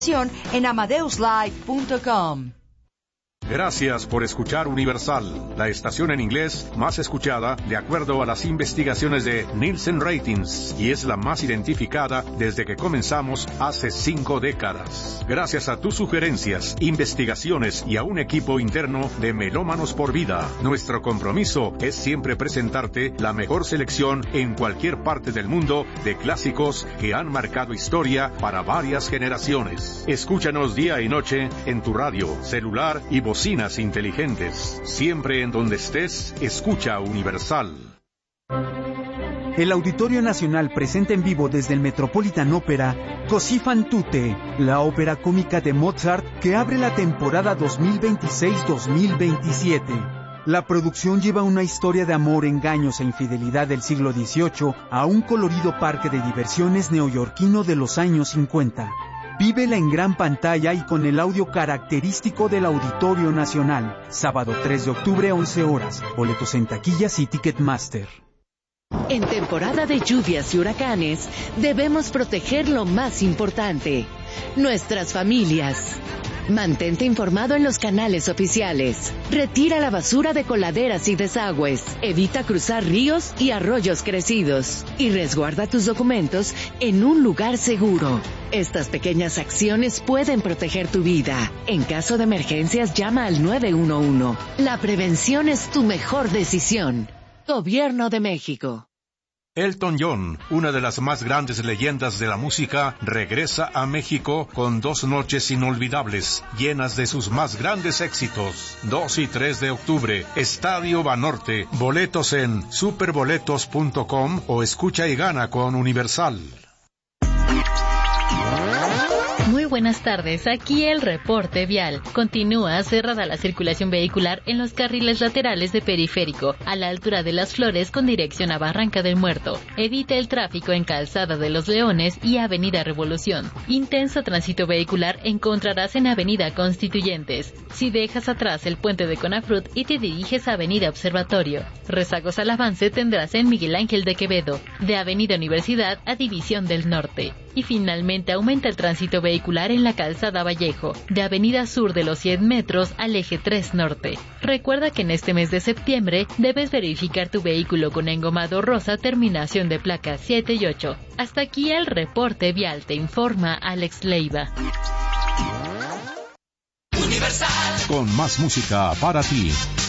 en amadeuslive.com. Gracias por escuchar Universal, la estación en inglés más escuchada de acuerdo a las investigaciones de Nielsen Ratings, y es la más identificada desde que comenzamos hace 5 décadas. Gracias a tus sugerencias, investigaciones y a un equipo interno de Melómanos por Vida, nuestro compromiso es siempre presentarte la mejor selección en cualquier parte del mundo de clásicos que han marcado historia para varias generaciones. Escúchanos día y noche en tu radio, celular y bocinas inteligentes. Siempre en donde estés, escucha Universal. El Auditorio Nacional presenta en vivo desde el Metropolitan Opera Così fan tutte, la ópera cómica de Mozart que abre la temporada 2026-2027. La producción lleva una historia de amor, engaños e infidelidad del siglo XVIII a un colorido parque de diversiones neoyorquino de los años 50. Vívela en gran pantalla y con el audio característico del Auditorio Nacional. Sábado 3 de octubre, 11 horas. Boletos en taquillas y Ticketmaster. En temporada de lluvias y huracanes, debemos proteger lo más importante: nuestras familias. Mantente informado en los canales oficiales. Retira la basura de coladeras y desagües. Evita cruzar ríos y arroyos crecidos. Y resguarda tus documentos en un lugar seguro. Estas pequeñas acciones pueden proteger tu vida. En caso de emergencias, llama al 911. La prevención es tu mejor decisión. Gobierno de México. Elton John, una de las más grandes leyendas de la música, regresa a México con 2 noches inolvidables, llenas de sus más grandes éxitos. 2 y 3 de octubre, Estadio Banorte. Boletos en superboletos.com o escucha y gana con Universal. Muy buenas tardes, aquí el reporte vial. Continúa cerrada la circulación vehicular en los carriles laterales de Periférico, a la altura de Las Flores con dirección a Barranca del Muerto. Evite el tráfico en Calzada de los Leones y Avenida Revolución. Intenso tránsito vehicular encontrarás en Avenida Constituyentes. Si dejas atrás el puente de Conafrut y te diriges a Avenida Observatorio. Rezagos al avance tendrás en Miguel Ángel de Quevedo, de Avenida Universidad a División del Norte. Y finalmente aumenta el tránsito vehicular en la Calzada Vallejo, de Avenida Sur de los 100 metros al Eje 3 Norte. Recuerda que en este mes de septiembre debes verificar tu vehículo con engomado rosa terminación de placas 7 y 8. Hasta aquí el reporte vial, te informa Alex Leiva. Universal. Con más música para ti.